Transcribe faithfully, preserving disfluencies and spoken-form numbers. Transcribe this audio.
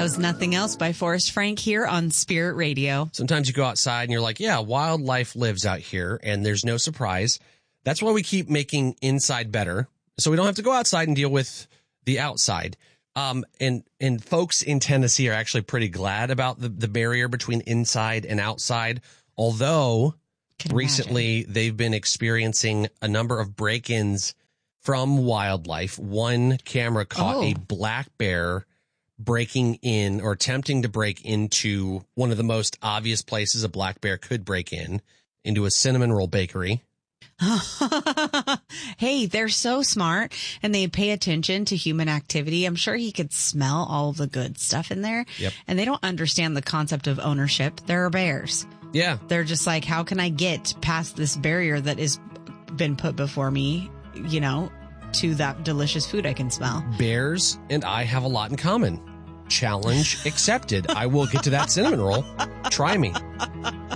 That was Nothing Else by Forrest Frank here on Spirit Radio. Sometimes you go outside and you're like, yeah, wildlife lives out here, and there's no surprise. That's why we keep making inside better, so we don't have to go outside and deal with the outside. Um, and, and folks in Tennessee are actually pretty glad about the, the barrier between inside and outside, although recently they've been experiencing a number of break-ins from wildlife. One camera caught Oh. a black bear breaking in or attempting to break into one of the most obvious places a black bear could break in, into a cinnamon roll bakery. Hey, they're so smart and they pay attention to human activity. I'm sure he could smell all of the good stuff in there. Yep. And they don't understand the concept of ownership. There are bears. Yeah. They're just like, how can I get past this barrier that has been put before me, you know, to that delicious food I can smell? Bears and I have a lot in common. Challenge accepted. I will get to that cinnamon roll. Try me.